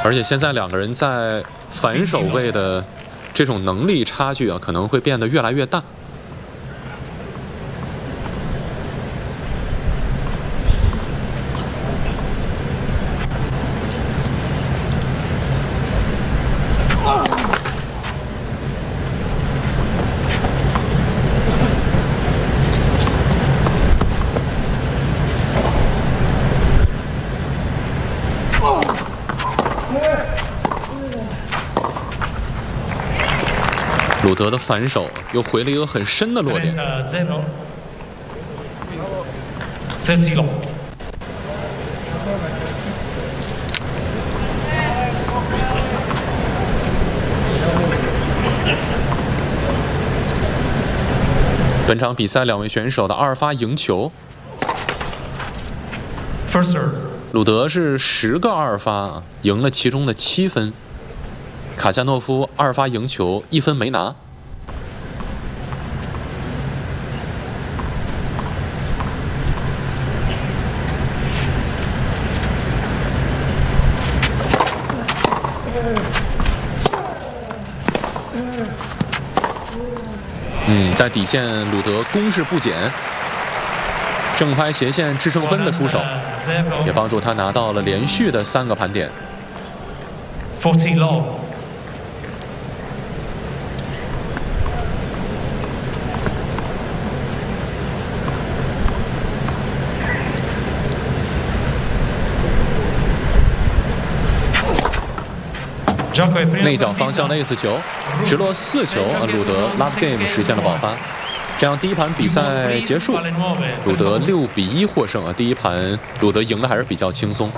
而且现在两个人在反手位的这种能力差距啊，可能会变得越来越大。鲁德的反手又回了一个很深的落点。本场比赛两位选手的2发赢球，鲁德是10个2发，赢了其中的7分。卡恰诺夫2发赢球，1分没拿。在底线，鲁德攻势不减，正拍斜线制胜分的出手，也帮助他拿到了连续的3个盘点。 40 low。 内角方向的 ace 球，直落4球，鲁德 last game 实现了保发。这样第一盘比赛结束，鲁德6比1获胜啊！第一盘鲁德赢的还是比较轻松。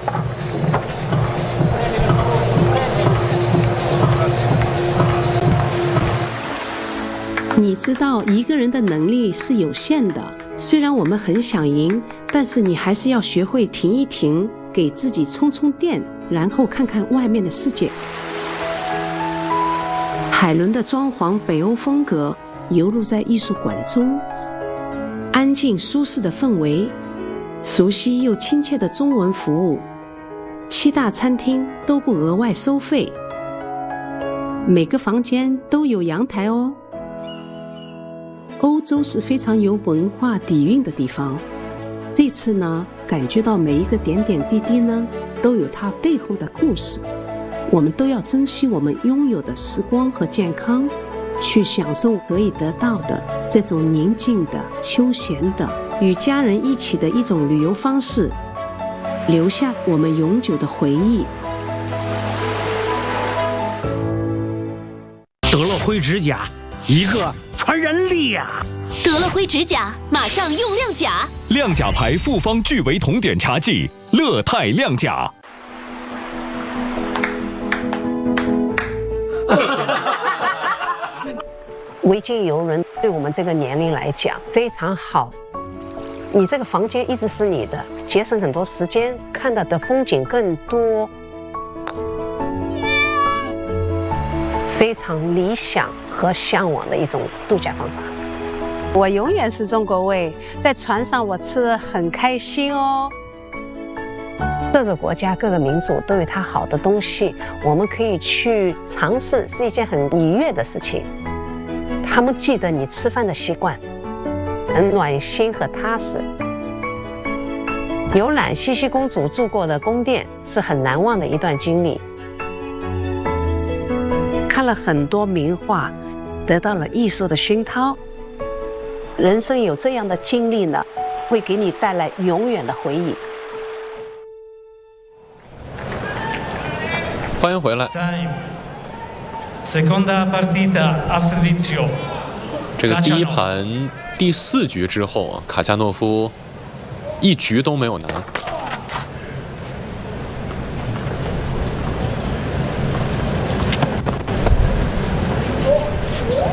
你知道一个人的能力是有限的，虽然我们很想赢，但是你还是要学会停一停，给自己充充电，然后看看外面的世界。海伦的装潢北欧风格游入在艺术馆中，安静舒适的氛围，熟悉又亲切的中文服务，7大餐厅都不额外收费，每个房间都有阳台哦。欧洲是非常有文化底蕴的地方，这次呢，感觉到每一个点点滴滴呢，都有它背后的故事。我们都要珍惜我们拥有的时光和健康，去享受可以得到的这种宁静的、休闲的、与家人一起的一种旅游方式，留下我们永久的回忆。 德乐辉指甲，一个传人力呀！ 德乐辉指甲，马上用亮甲。 亮甲牌复方聚维酮点茶剂，乐泰亮甲。 维京游轮对我们这个年龄来讲非常好，你这个房间一直是你的，节省很多时间，看到的风景更多，非常理想和向往的一种度假方法。 我永远是中国胃，在船上我吃得很开心哦。 各个国家、各个民族都有它好的东西，我们可以去尝试，是一件很愉悦的事情。他们记得你吃饭的习惯，很暖心和踏实。游览茜茜公主住过的宫殿是很难忘的一段经历。看了很多名画，得到了艺术的熏陶。人生有这样的经历呢，会给你带来永远的回忆。 欢迎回来。这个第一盘第4局之后啊，卡恰诺夫1局都没有拿。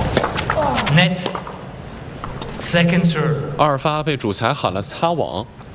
Net second serve， 2发被主裁喊了擦网。